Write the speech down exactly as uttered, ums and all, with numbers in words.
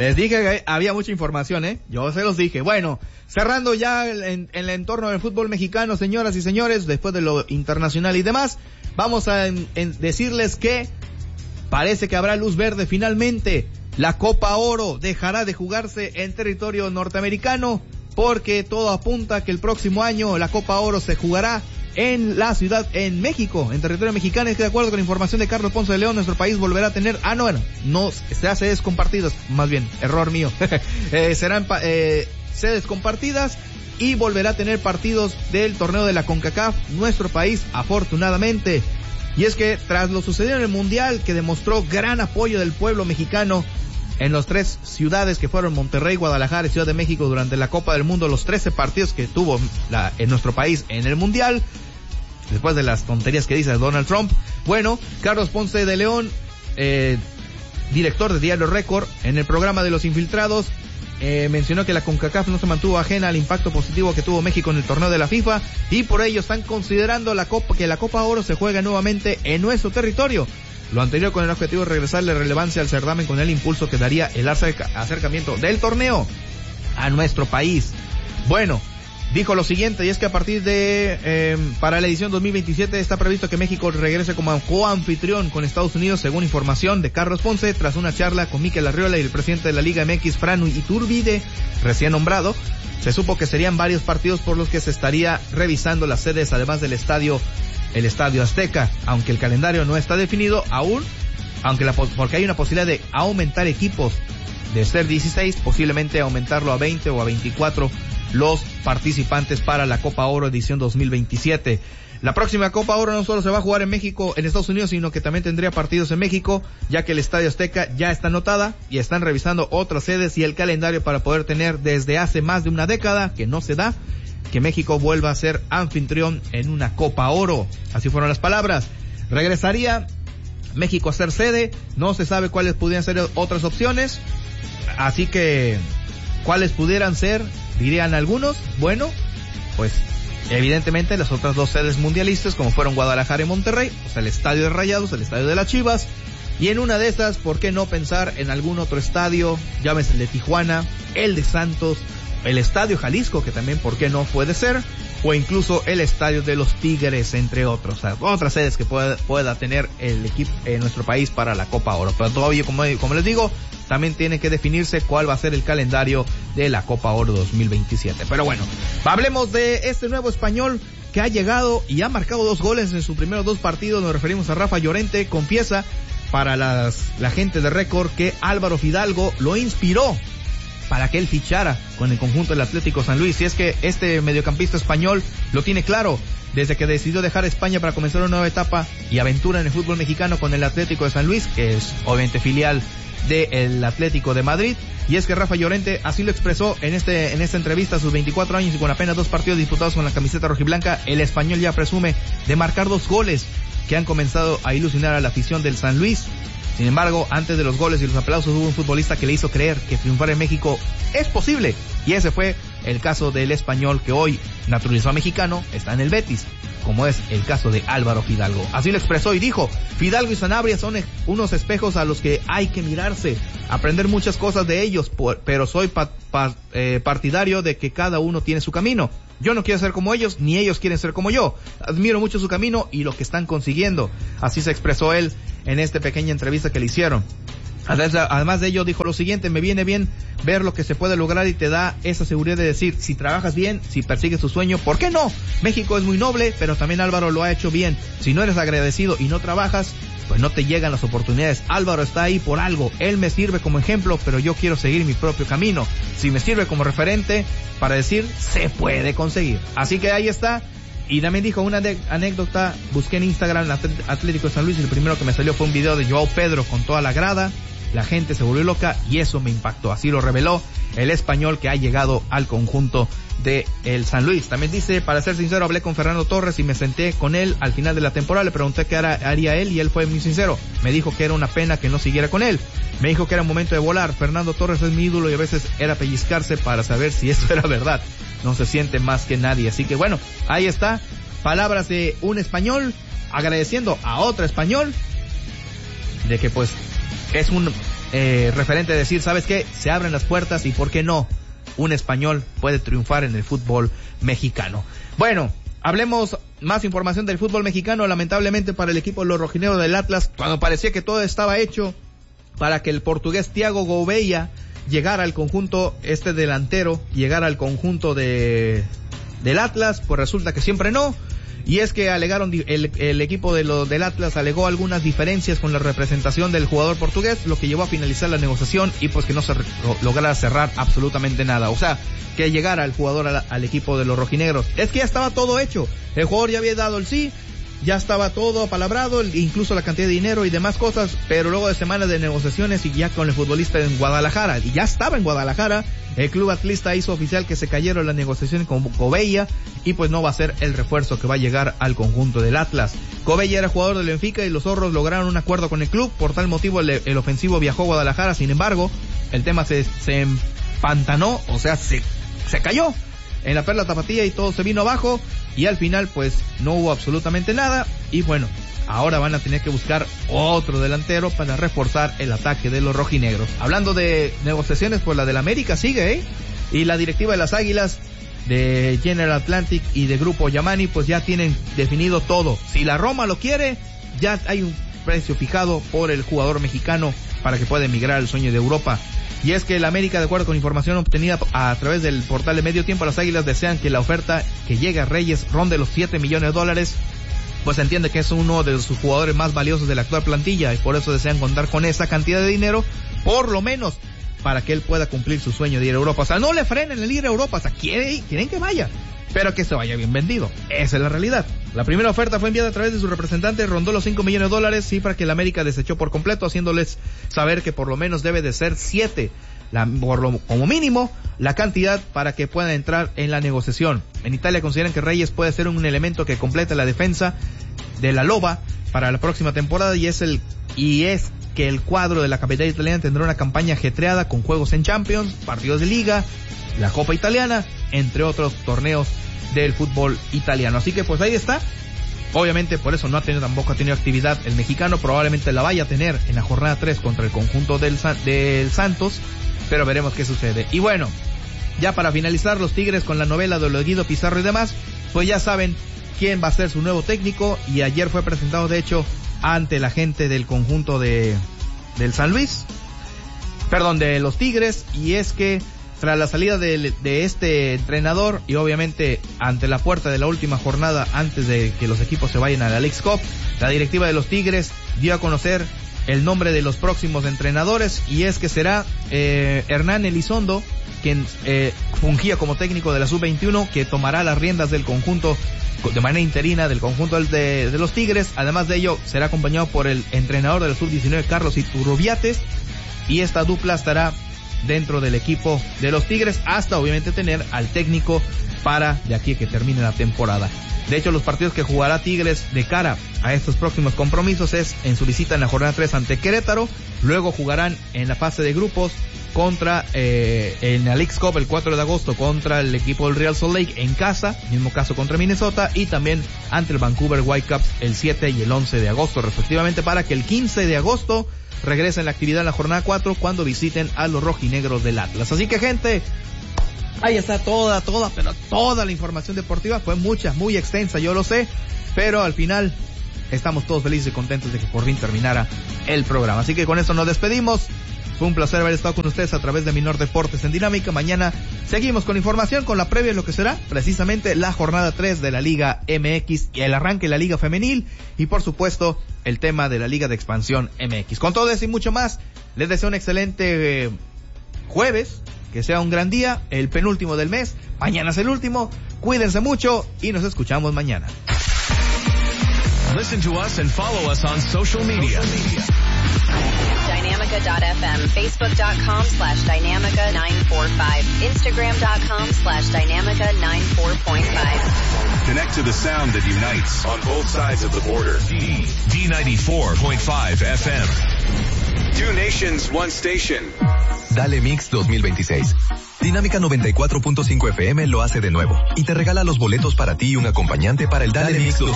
Les dije que había mucha información, ¿eh? Yo se los dije. Bueno, cerrando ya en, en el entorno del fútbol mexicano, señoras y señores, después de lo internacional y demás, vamos a en, en decirles que parece que habrá luz verde finalmente. La Copa Oro dejará de jugarse en territorio norteamericano porque todo apunta a que el próximo año la Copa Oro se jugará en la ciudad, en México, en territorio mexicano. Estoy de acuerdo con la información de Carlos Ponce de León. Nuestro país volverá a tener, ah no, bueno, no, se hace sedes compartidas, más bien, error mío, eh, serán eh, sedes compartidas y volverá a tener partidos del torneo de la CONCACAF, nuestro país, afortunadamente. Y es que tras lo sucedido en el Mundial, que demostró gran apoyo del pueblo mexicano en las tres ciudades que fueron Monterrey, Guadalajara y Ciudad de México durante la Copa del Mundo, los trece partidos que tuvo la, en nuestro país en el Mundial, después de las tonterías que dice Donald Trump. Bueno, Carlos Ponce de León, eh, director de Diario Récord, en el programa de Los Infiltrados, eh, mencionó que la CONCACAF no se mantuvo ajena al impacto positivo que tuvo México en el torneo de la FIFA y por ello están considerando la Copa, que la Copa Oro se juega nuevamente en nuestro territorio. Lo anterior con el objetivo de regresarle relevancia al certamen con el impulso que daría el acercamiento del torneo a nuestro país. Bueno, dijo lo siguiente, y es que a partir de, eh, para la edición dos mil veintisiete está previsto que México regrese como coanfitrión con Estados Unidos, según información de Carlos Ponce, tras una charla con Mikel Arriola y el presidente de la Liga M X, Fran Iturbide, recién nombrado. Se supo que serían varios partidos por los que se estaría revisando las sedes, además del estadio el Estadio Azteca, aunque el calendario no está definido aún, aunque la, porque hay una posibilidad de aumentar equipos, de ser dieciséis, posiblemente aumentarlo a veinte o a veinticuatro los participantes para la Copa Oro edición dos mil veintisiete. La próxima Copa Oro no solo se va a jugar en México, en Estados Unidos, sino que también tendría partidos en México, ya que el Estadio Azteca ya está anotada y están revisando otras sedes y el calendario para poder tener desde hace más de una década, que no se da, que México vuelva a ser anfitrión en una Copa Oro. Así fueron las palabras. Regresaría México a ser sede, no se sabe cuáles pudieran ser otras opciones, así que cuáles pudieran ser, dirían algunos. Bueno, pues evidentemente las otras dos sedes mundialistas, como fueron Guadalajara y Monterrey, o sea, el estadio de Rayados, el estadio de las Chivas, y en una de esas, ¿por qué no pensar en algún otro estadio? Llámese el de Tijuana, el de Santos, el Estadio Jalisco, que también, ¿por qué no puede ser? O incluso el Estadio de los Tigres, entre otros. O sea, otras sedes que pueda, pueda tener el equipo en nuestro país para la Copa Oro. Pero todavía, como, como les digo, también tiene que definirse cuál va a ser el calendario de la Copa Oro dos mil veintisiete. Pero bueno, hablemos de este nuevo español que ha llegado y ha marcado dos goles en sus primeros dos partidos. Nos referimos a Rafa Llorente. Confiesa para las, la gente de Récord que Álvaro Fidalgo lo inspiró para que él fichara con el conjunto del Atlético San Luis. Y es que este mediocampista español lo tiene claro desde que decidió dejar España para comenzar una nueva etapa y aventura en el fútbol mexicano con el Atlético de San Luis, que es obviamente filial del Atlético de Madrid. Y es que Rafa Llorente así lo expresó en este en esta entrevista. A sus veinticuatro años y con apenas dos partidos disputados con la camiseta rojiblanca, el español ya presume de marcar dos goles que han comenzado a ilusionar a la afición del San Luis. Sin embargo, antes de los goles y los aplausos hubo un futbolista que le hizo creer que triunfar en México es posible. Y ese fue el caso del español que hoy naturalizado mexicano, está en el Betis, como es el caso de Álvaro Fidalgo. Así lo expresó y dijo: Fidalgo y Sanabria son unos espejos a los que hay que mirarse, aprender muchas cosas de ellos, pero soy pa, pa, eh, partidario de que cada uno tiene su camino. Yo no quiero ser como ellos, ni ellos quieren ser como yo. Admiro mucho su camino y lo que están consiguiendo. Así se expresó él en esta pequeña entrevista que le hicieron. Además de ello, dijo lo siguiente: me viene bien ver lo que se puede lograr y te da esa seguridad de decir, si trabajas bien, si persigues tu sueño, ¿por qué no? México es muy noble, pero también Álvaro lo ha hecho bien. Si no eres agradecido y no trabajas, pues no te llegan las oportunidades. Álvaro está ahí por algo, él me sirve como ejemplo, pero yo quiero seguir mi propio camino. Si me sirve como referente para decir, se puede conseguir. Así que ahí está. Y también dijo una de- anécdota, busqué en Instagram Atlético de San Luis y el primero que me salió fue un video de Joao Pedro con toda la grada. La gente se volvió loca y eso me impactó. Así lo reveló el español que ha llegado al conjunto de el San Luis. También dice, para ser sincero, hablé con Fernando Torres y me senté con él al final de la temporada. Le pregunté qué era, haría él y él fue muy sincero. Me dijo que era una pena que no siguiera con él. Me dijo que era un momento de volar. Fernando Torres es mi ídolo y a veces era pellizcarse para saber si eso era verdad. No se siente más que nadie. Así que bueno, ahí está. Palabras de un español agradeciendo a otro español de que pues es un eh, referente a decir, ¿sabes qué? Se abren las puertas y ¿por qué no? Un español puede triunfar en el fútbol mexicano. Bueno, hablemos más información del fútbol mexicano. Lamentablemente para el equipo de los rojinegros del Atlas, cuando parecía que todo estaba hecho para que el portugués Thiago Gouveia llegara al conjunto, este delantero, llegara al conjunto de del Atlas, pues resulta que siempre no. Y es que alegaron, el, el equipo de lo, del Atlas alegó algunas diferencias con la representación del jugador portugués, lo que llevó a finalizar la negociación y pues que no se re, lograra cerrar absolutamente nada. O sea, que llegara el jugador al, al equipo de los rojinegros. Es que ya estaba todo hecho. El jugador ya había dado el sí, ya estaba todo apalabrado, incluso la cantidad de dinero y demás cosas, pero luego de semanas de negociaciones y ya con el futbolista en Guadalajara, y ya estaba en Guadalajara, el club atlista hizo oficial que se cayeron las negociaciones con Gouveia y pues no va a ser el refuerzo que va a llegar al conjunto del Atlas. Gouveia era jugador del Benfica y los zorros lograron un acuerdo con el club, por tal motivo el, el ofensivo viajó a Guadalajara. Sin embargo, el tema se, se empantanó, o sea, se, se cayó en la Perla Tapatía y todo se vino abajo y al final pues no hubo absolutamente nada y bueno, ahora van a tener que buscar otro delantero para reforzar el ataque de los rojinegros. Hablando de negociaciones, pues la del América sigue, ¿eh? Y la directiva de las Águilas, de General Atlantic y de Grupo Yamani, pues ya tienen definido todo. Si la Roma lo quiere, ya hay un precio fijado por el jugador mexicano para que pueda emigrar al sueño de Europa. Y es que el América, de acuerdo con información obtenida a través del portal de Medio Tiempo, las Águilas desean que la oferta que llegue a Reyes ronde los siete millones de dólares, pues se entiende que es uno de sus jugadores más valiosos de la actual plantilla y por eso desean contar con esa cantidad de dinero, por lo menos para que él pueda cumplir su sueño de ir a Europa. O sea, no le frenen el ir a Europa, o sea, quiere, quieren que vaya, pero que se vaya bien vendido. Esa es la realidad. La primera oferta fue enviada a través de su representante, rondó los cinco millones de dólares, cifra que el América desechó por completo, haciéndoles saber que por lo menos debe de ser siete, la, por lo, como mínimo, la cantidad para que pueda entrar en la negociación. En Italia consideran que Reyes puede ser un elemento que complete la defensa de la Loba para la próxima temporada y es el y es que el cuadro de la capital italiana tendrá una campaña ajetreada con juegos en Champions, partidos de Liga, la Copa Italiana, entre otros torneos del fútbol italiano. Así que pues ahí está. Obviamente por eso no ha tenido tampoco ha tenido actividad el mexicano, probablemente la vaya a tener en la jornada tres contra el conjunto del, del Santos, pero veremos qué sucede. Y bueno, ya para finalizar, los Tigres con la novela de Guido Pizarro y demás, pues ya saben quién va a ser su nuevo técnico y ayer fue presentado de hecho ante la gente del conjunto de del San Luis, perdón, de los Tigres, y es que tras la salida de, de este entrenador y obviamente ante la puerta de la última jornada antes de que los equipos se vayan a la Leagues Cup, la directiva de los Tigres dio a conocer el nombre de los próximos entrenadores y es que será eh, Hernán Elizondo, quien eh, fungía como técnico de la sub veintiuno, que tomará las riendas del conjunto de manera interina del conjunto de, de los Tigres. Además de ello será acompañado por el entrenador de la sub diecinueve, Carlos Iturrubiates, y esta dupla estará dentro del equipo de los Tigres hasta obviamente tener al técnico para de aquí a que termine la temporada. De hecho, los partidos que jugará Tigres de cara a estos próximos compromisos es en su visita en la jornada tres ante Querétaro, luego jugarán en la fase de grupos contra eh, en la Leagues Cup el cuatro de agosto contra el equipo del Real Salt Lake en casa, mismo caso contra Minnesota, y también ante el Vancouver Whitecaps el siete y el once de agosto respectivamente, para que el quince de agosto regresen la actividad en la jornada cuatro cuando visiten a los rojinegros del Atlas. Así que, gente, ahí está toda, toda, pero toda la información deportiva. Fue mucha, muy extensa, yo lo sé, pero al final estamos todos felices y contentos de que por fin terminara el programa. Así que con esto nos despedimos. Fue un placer haber estado con ustedes a través de Minor Deportes en Dinámica. Mañana seguimos con información, con la previa de lo que será precisamente la jornada tres de la Liga M X y el arranque de la Liga Femenil y por supuesto el tema de la Liga de Expansión M X. Con todo eso y mucho más, les deseo un excelente eh, jueves, que sea un gran día, el penúltimo del mes. Mañana es el último. Cuídense mucho y nos escuchamos mañana. Listen to us and follow us on social media. Dynamica dot f m, facebook dot com slash Dynamica nine four five, instagram dot com slash Dynamica nine four point five. Connect to the sound that unites on both sides of the border. D, D ninety-four point five F M. Two nations, one station. Dale Mix dos mil veintiséis. Dinámica noventa y cuatro punto cinco F M lo hace de nuevo y te regala los boletos para ti y un acompañante para el Dale, Dale Mix